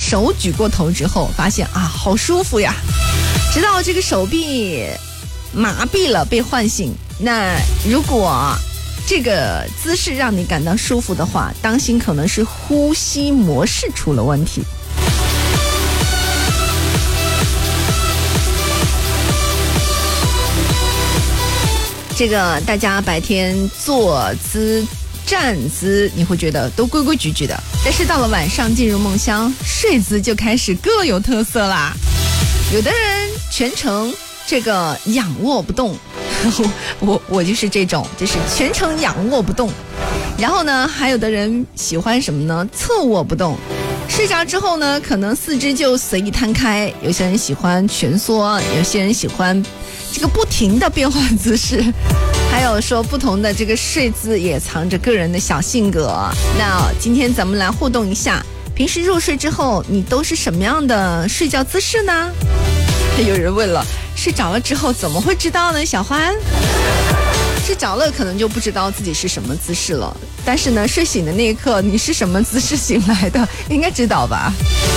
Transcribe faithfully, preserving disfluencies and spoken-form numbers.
手举过头之后，发现啊，好舒服呀，直到这个手臂麻痹了被唤醒。那如果这个姿势让你感到舒服的话，当心可能是呼吸模式出了问题。这个大家白天坐姿站姿你会觉得都规规矩矩的，但是到了晚上进入梦乡，睡姿就开始各有特色啦。有的人全程这个仰卧不动，我我就是这种，就是全程仰卧不动。然后呢，还有的人喜欢什么呢？侧卧不动。睡着之后呢，可能四肢就随意摊开，有些人喜欢蜷缩，有些人喜欢这个不停的变换姿势，还有说不同的这个睡姿也藏着个人的小性格。那今天咱们来互动一下，平时入睡之后你都是什么样的睡觉姿势呢？有人问了，睡着了之后怎么会知道呢？小欢睡着了可能就不知道自己是什么姿势了，但是呢睡醒的那一刻你是什么姿势醒来的应该知道吧。